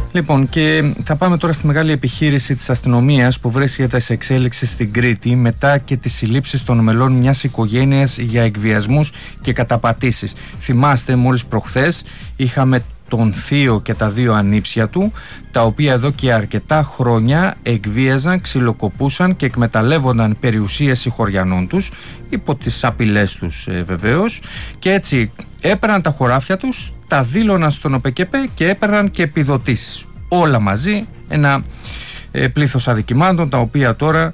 Λοιπόν, και θα πάμε τώρα στη μεγάλη επιχείρηση της αστυνομίας που βρίσκεται σε εξέλιξη στην Κρήτη μετά και τις συλλήψεις των μελών μιας οικογένειας για εκβιασμούς και καταπατήσεις. Θυμάστε, μόλις προχθές είχαμε τον θείο και τα δύο ανήψια του, τα οποία εδώ και αρκετά χρόνια εκβίαζαν, ξυλοκοπούσαν και εκμεταλλεύονταν περιουσίες συγχωριανών τους, υπό τις απειλές τους βεβαίως, και έτσι έπαιρναν τα χωράφια τους, τα δήλωναν στον ΟΠΚΠ και έπαιρναν και επιδοτήσεις. Όλα μαζί, ένα πλήθος αδικημάτων, τα οποία τώρα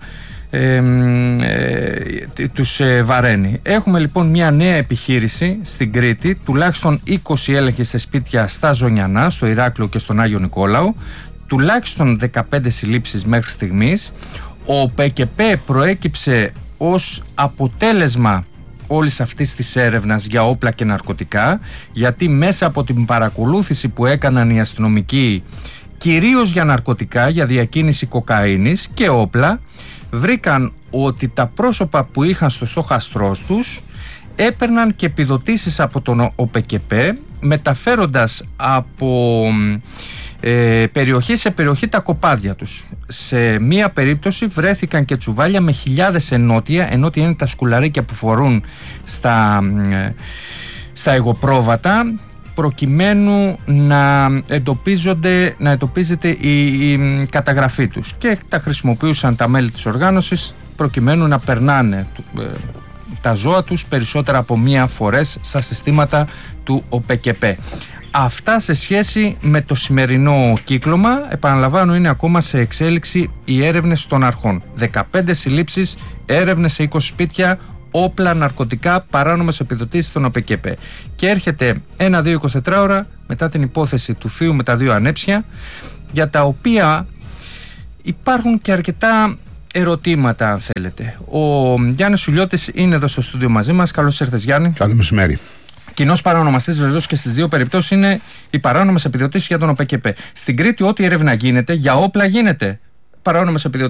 τους βαραίνει. Έχουμε λοιπόν μια νέα επιχείρηση στην Κρήτη, τουλάχιστον 20 έλεγχοι σε σπίτια στα Ζωνιανά, στο Ηράκλειο και στον Άγιο Νικόλαο, τουλάχιστον 15 συλλήψεις μέχρι στιγμής. Ο ΟΠΚΠ προέκυψε ως αποτέλεσμα όλης αυτής της έρευνας για όπλα και ναρκωτικά, γιατί μέσα από την παρακολούθηση που έκαναν οι αστυνομικοί, κυρίως για ναρκωτικά, για διακίνηση κοκαίνης και όπλα, βρήκαν ότι τα πρόσωπα που είχαν στο στόχαστρό τους έπαιρναν και επιδοτήσεις από τον ΟΠΚΠ, μεταφέροντας από περιοχή σε περιοχή τα κοπάδια τους. Σε μία περίπτωση βρέθηκαν και τσουβάλια με χιλιάδες ενότια. Ενότια είναι τα σκουλαρίκια που φορούν στα εγωπρόβατα, προκειμένου να εντοπίζεται η καταγραφή τους, και τα χρησιμοποιούσαν τα μέλη της οργάνωσης προκειμένου να περνάνε τα ζώα τους περισσότερα από μία φορές στα συστήματα του ΟΠΚΠ. Αυτά σε σχέση με το σημερινό κύκλωμα. Επαναλαμβάνω, είναι ακόμα σε εξέλιξη οι έρευνες των αρχών. 15 συλλήψεις, έρευνες σε 20 σπίτια, όπλα, ναρκωτικά, παράνομες επιδοτήσεις στον ΟΠΚΠ. Και έρχεται 1-2-24 ώρα μετά την υπόθεση του θείου με τα δύο ανέψια, για τα οποία υπάρχουν και αρκετά ερωτήματα, αν θέλετε. Ο Γιάννης Σουλιώτης είναι εδώ στο στούντιο μαζί μας. Καλώς ήρθες, Γιάννη. Καλό μεσημέρι. Κοινός παρανομαστής βεβαίως και στις δύο περιπτώσεις είναι οι παράνομες επιδοτήσεις για τον ΟΠΚΠ. Στην Κρήτη, ό,τι έρευνα γίνεται για όπλα γίνεται. Παράνομες επιδοτήσεις.